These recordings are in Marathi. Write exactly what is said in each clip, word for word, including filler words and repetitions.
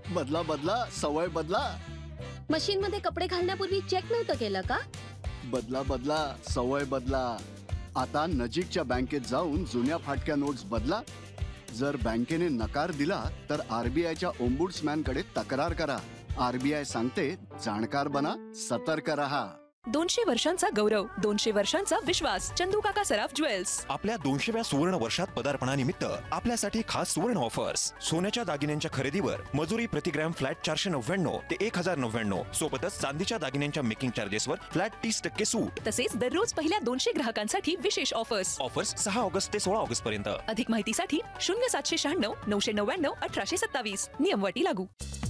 बदला बदला सवय बदला. मशीन मध्ये कपडे घालण्यापूर्वी चेक नव्हतं केलं का? बदला बदला सवय बदला. आता नजीकच्या बँकेत जाऊन जुन्या फाटक्या नोट्स बदला. जर बँकेने नकार दिला तर आरबीआयच्या ओम्बुड्समॅन कडे तक्रार करा. आरबीआय सांगते, जाणकार बना, सतर्क रहा. दोनशे वर्षांचा गौरव, दोनशे वर्षांचा विश्वास. चंदू काका सराफ ज्वेल्स. आपल्या दोनशेव्या सुवर्ण वर्षात पदार्पणानिमित्त आपल्यासाठी खास सुवर्ण ऑफर्स. सोन्याच्या दागिन्यांच्या खरेदीवर मजुरी प्रतिग्रॅम फ्लॅट चारशे नव्याण्णव ते एक हजार नव्याण्णव. सोबतच चांदीच्या दागिन्यांच्या मेकिंग चार्जेसवर फ्लॅट तीस टक्के सूट. तसेच दररोज पहिल्या दोनशे ग्राहकांसाठी विशेष ऑफर्स. ऑफर्स सहा ऑगस्ट ते सोळा ऑगस्ट पर्यंत. अधिक माहितीसाठी शून्य सातशे शहाण्णव नऊशे नव्याण्णव अठराशे सत्तावीस. नियमवटी लागू.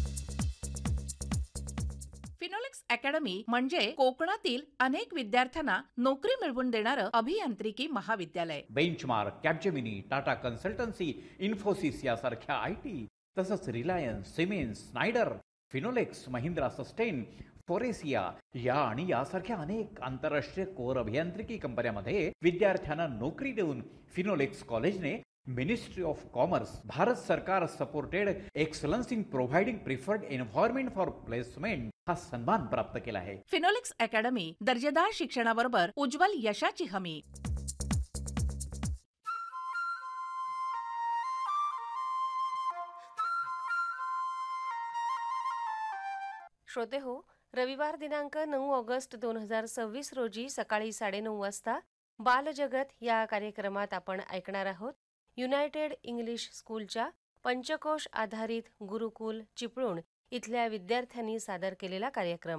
फिनोलेक्स अकॅडमी म्हणजे कोकणातील अनेक विद्यार्थ्यांना नोकरी मिळवून देणारं अभियांत्रिकी महाविद्यालय. Benchmark, Capgemini, Tata consultancy, Infosys यासारख्या आय टी, तसंच Reliance, Siemens, Schneider, Finolex, Mahindra sustain, फोरेसिया या आणि यासारख्या अनेक आंतरराष्ट्रीय कोर अभियांत्रिकी कंपन्यांमध्ये विद्यार्थ्यांना नोकरी देऊन फिनोलेक्स कॉलेजने मिनिस्ट्री ऑफ कॉमर्स, भारत सरकार supported excellence in providing preferred environment for placement हा सन्मान प्राप्त केला आहे. फिनोलेक्स अकॅडमी दर्जेदार शिक्षणाबरोबर उज्ज्वल यशाची हमी. श्रोते हो, रविवार दिनांक नऊ ऑगस्ट दोन हजार सव्वीस रोजी सकाळी साडेनऊ वाजता बालजगत या कार्यक्रमात आपण ऐकणार आहोत युनायटेड इंग्लिश स्कूलच्या पंचकोश आधारित गुरुकुल चिपळूण इथल्या विद्यार्थ्यांनी सादर केलेला कार्यक्रम.